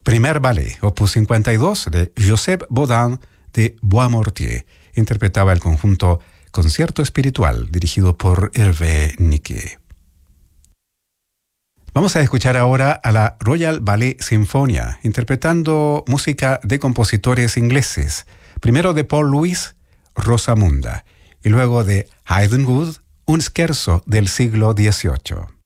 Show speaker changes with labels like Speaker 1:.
Speaker 1: Primer ballet, opus 52, de Joseph Bodin de Boismortier. Interpretaba el conjunto Concierto Espiritual, dirigido por Hervé Niquet. Vamos a escuchar ahora a la Royal Ballet Sinfonia, interpretando música de compositores ingleses. Primero de Paul Lewis, Rosamunda, y luego de Haydn Wood, un scherzo del siglo XVIII.